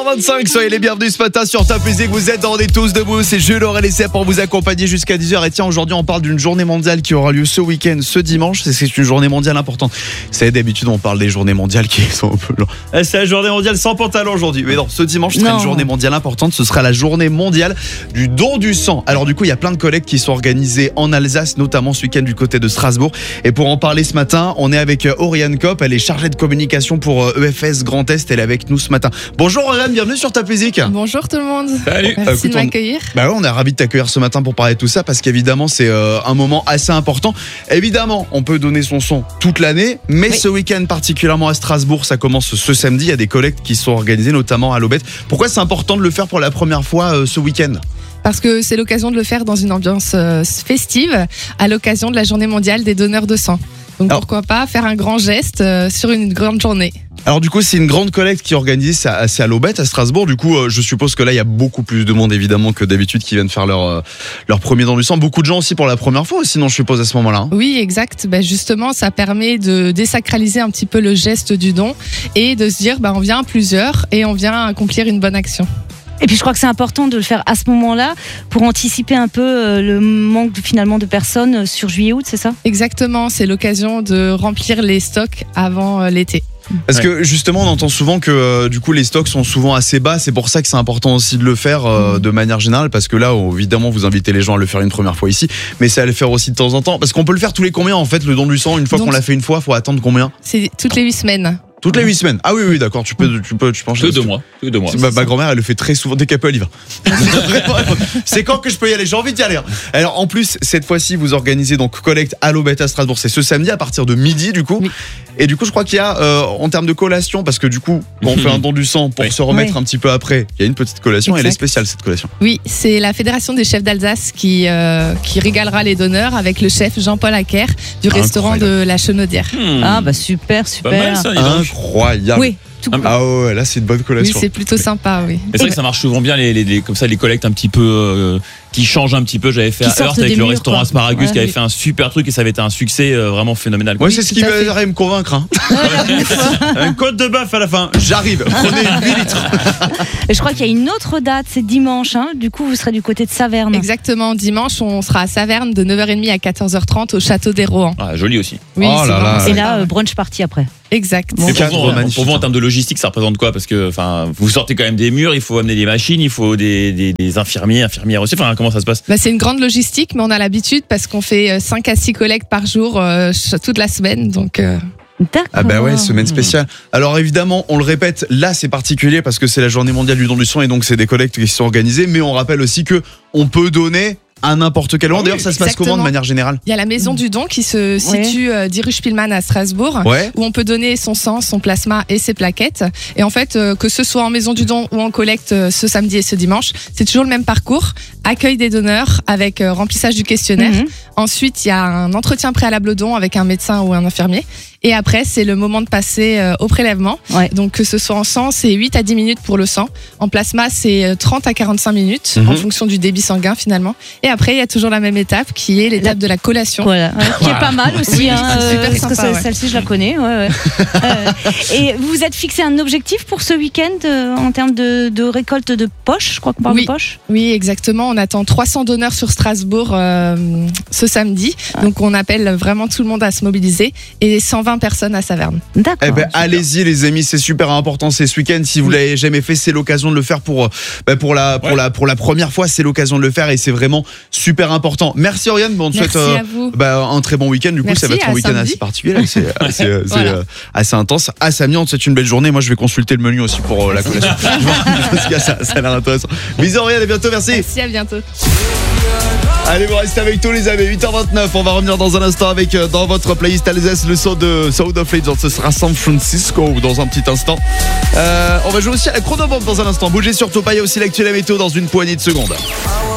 8h25, soyez les bienvenus ce matin sur Top Music. Vous êtes dans On est tous debout, c'est Jules, Aurel et Seb pour vous accompagner jusqu'à 10h. Et tiens, aujourd'hui on parle d'une journée mondiale qui aura lieu ce week-end, ce dimanche. C'est une journée mondiale importante. Vous savez, d'habitude on parle des journées mondiales qui sont un peu longues. C'est la journée mondiale sans pantalon aujourd'hui. Mais non, ce dimanche sera une journée mondiale importante. Ce sera la journée mondiale du don du sang. Alors du coup, il y a plein de collectes qui sont organisées en Alsace, notamment ce week-end du côté de Strasbourg. Et pour en parler ce matin, on est avec Oriane Kopp. Elle est chargée de communication pour EFS Grand Est. Elle est avec nous ce matin. Bonjour Oriane, bienvenue sur Top Music. Bonjour tout le monde. Salut. Merci de m'accueillir. Bah ouais, on est ravis de t'accueillir ce matin pour parler de tout ça parce qu'évidemment c'est un moment assez important. Évidemment, on peut donner son sang toute l'année, mais ce week-end particulièrement à Strasbourg, ça commence ce samedi. Il y a des collectes qui sont organisées, notamment à l'Aubette. Pourquoi c'est important de le faire pour la première fois ce week-end ? Parce que c'est l'occasion de le faire dans une ambiance festive, à l'occasion de la journée mondiale des donneurs de sang. Donc pourquoi pas faire un grand geste sur une grande journée. Alors du coup, c'est une grande collecte qui est organisée, c'est à l'Aubette, à Strasbourg. Du coup, je suppose que là, il y a beaucoup plus de monde évidemment que d'habitude qui viennent faire leur premier don du sang. Beaucoup de gens aussi pour la première fois, sinon je suppose à ce moment-là. Oui, exact. Justement, ça permet de désacraliser un petit peu le geste du don et de se dire, on vient à plusieurs et on vient accomplir une bonne action. Et puis je crois que c'est important de le faire à ce moment-là pour anticiper un peu le manque finalement de personnes sur juillet-août, c'est ça ? Exactement, c'est l'occasion de remplir les stocks avant l'été. Parce que justement on entend souvent que du coup les stocks sont souvent assez bas, c'est pour ça que c'est important aussi de le faire de manière générale, parce que là évidemment vous invitez les gens à le faire une première fois ici, mais c'est à le faire aussi de temps en temps, parce qu'on peut le faire tous les combien en fait, le don du sang, une fois qu'on l'a fait une fois, faut attendre combien ? C'est toutes les 8 semaines. Toutes les 8 semaines. Ah oui, d'accord, tu penses. Que 2 mois. Ma grand-mère, elle le fait très souvent. Dès qu'elle peut, elle y va. C'est quand que je peux y aller ? J'ai envie d'y aller. Alors, en plus, cette fois-ci, vous organisez donc collecte à l'Aubette à Strasbourg. C'est ce samedi à partir de midi, du coup. Oui. Et du coup, je crois qu'il y a, en termes de collation, parce que du coup, quand on fait un don du sang pour se remettre un petit peu après, il y a une petite collation. Exact. Elle est spéciale, cette collation. Oui, c'est la Fédération des chefs d'Alsace qui régalera les donneurs avec le chef Jean-Paul Acker du restaurant de la Chenaudière. Ah, super. Pas mal, ça, incroyable. Oui. Ah ouais, là c'est une bonne collation. Oui, c'est plutôt sympa, oui. C'est vrai que ça marche souvent bien comme ça les collectes un petit peu qui changent un petit peu. J'avais fait à Hearst avec le restaurant Asparagus qui avait fait un super truc et ça avait été un succès vraiment phénoménal. Ouais, c'est ce qui va me convaincre. Un côte de bœuf à la fin. J'arrive. Prenez 8 litres. Et je crois qu'il y a une autre date, c'est dimanche. Du coup, vous serez du côté de Saverne. Exactement. Dimanche, on sera à Saverne de 9h30 à 14h30 au château des Rohan. Ah, joli aussi. Oui, et là, brunch party après. Exact. Pour vous, en termes de logistique, ça représente quoi ? Parce que vous sortez quand même des murs, il faut amener des machines, il faut des infirmières aussi. Comment ça se passe ? C'est une grande logistique, mais on a l'habitude parce qu'on fait 5 à 6 collectes par jour toute la semaine. Donc. D'accord. Ah bah ouais, semaine spéciale. Alors évidemment, on le répète, là c'est particulier parce que c'est la journée mondiale du don du sang et donc c'est des collectes qui sont organisées, mais on rappelle aussi que on peut donner à n'importe quel moment. D'ailleurs, ça se passe comment de manière générale ? Il y a la maison du don qui se situe 10 rue Spielmann à Strasbourg, où on peut donner son sang, son plasma et ses plaquettes. Et en fait, que ce soit en maison du don ou en collecte ce samedi et ce dimanche, c'est toujours le même parcours. Accueil des donneurs avec remplissage du questionnaire. Ensuite, il y a un entretien préalable au don avec un médecin ou un infirmier. Et après, c'est le moment de passer au prélèvement. Donc, que ce soit en sang, c'est 8 à 10 minutes pour le sang. En plasma, c'est 30 à 45 minutes en fonction du débit sanguin finalement. Et après, il y a toujours la même étape qui est l'étape de la collation. Voilà. Qui est pas mal aussi. Super parce sympa, que celle-ci, je la connais. Et vous vous êtes fixé un objectif pour ce week-end en termes de récolte de poches ? Je crois qu'on parle de poches. Oui, exactement. On attend 300 donneurs sur Strasbourg ce samedi. Donc, on appelle vraiment tout le monde à se mobiliser. Et 120 personnes à Saverne. D'accord. Allez-y les amis, c'est super important, c'est ce week-end. Si vous l'avez jamais fait, c'est l'occasion de le faire pour la première fois, c'est l'occasion de le faire et c'est vraiment super important. Merci Oriane, on te souhaite un très bon week-end. Du coup, ça va être un week-end assez particulier, là. C'est assez intense. À samedi, on te souhaite une belle journée. Moi, je vais consulter le menu aussi pour la collation. Parce que ça a l'air intéressant. Bisous Oriane, à bientôt, merci. Merci, à bientôt. Allez, vous restez avec tous les amis. 8h29, on va revenir dans un instant avec dans votre playlist Alsace le son de Sound of Legends. Ce sera San Francisco dans un petit instant. On va jouer aussi à la chronobombe dans un instant. Bougez surtout pas, il y a aussi l'actuel météo dans une poignée de secondes.